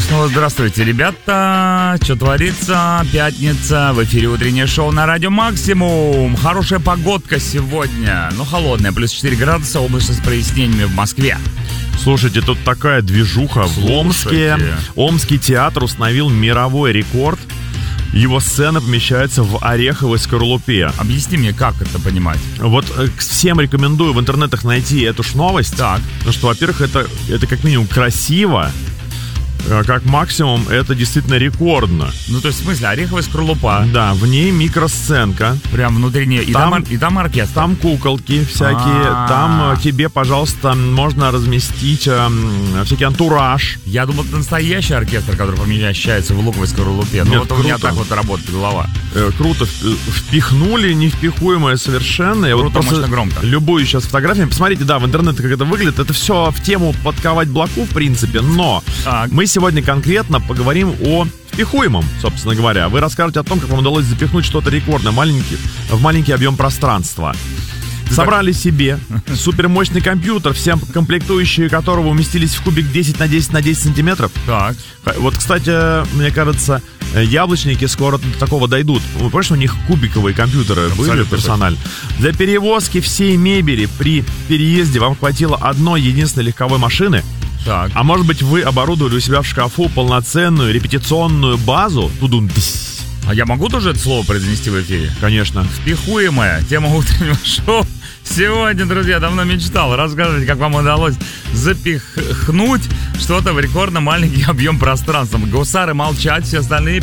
Снова здравствуйте, ребята. Что творится? Пятница. В эфире утреннее шоу на радио Максимум. Хорошая погодка сегодня, но холодная. Плюс 4 градуса, облачно с прояснениями в Москве. Слушайте, тут такая движуха в Омске. Омский театр установил мировой рекорд. Его сцена помещается в ореховой скорлупе. Объясни мне, как это понимать. Вот всем рекомендую в интернетах найти эту ж новость. Так. Потому что, во-первых, это как минимум красиво. Как максимум, это действительно рекордно. Ну, то есть, в смысле, ореховая скорлупа. Да, в ней микросценка. Прям внутри нее. И там оркестр. Там куколки всякие. Там тебе, пожалуйста, можно разместить всякий антураж. Я думал, это настоящий оркестр, который помещается в луковой скорлупе. Но вот у меня так вот работает голова. Круто. Впихнули, невпихуемое совершенно. Я Круто, вот мощно, громко. Любую сейчас фотографию. Посмотрите, да, в интернете, как это выглядит. Это все в тему подковать блоку, в принципе. Но мы сегодня конкретно поговорим о впихуемом, собственно говоря. Вы расскажете о том, как вам удалось запихнуть что-то рекордное в маленький объем пространства. Собрали себе супермощный компьютер, все комплектующие которого уместились в кубик 10 на 10 на 10 сантиметров. Так. Вот, кстати, мне кажется, яблочники скоро до такого дойдут. Вы помните, у них кубиковые компьютеры были персонально. Для перевозки всей мебели при переезде вам хватило одной единственной легковой машины. Так. А может быть, вы оборудовали у себя в шкафу полноценную репетиционную базу? А я могу тоже это слово произнести в эфире? Конечно. Впихуемая тема утреннего шоу. Сегодня, друзья, давно мечтал. Расскажите, как вам удалось запихнуть что-то в рекордно маленький объем пространства. Гусары молчат, все остальные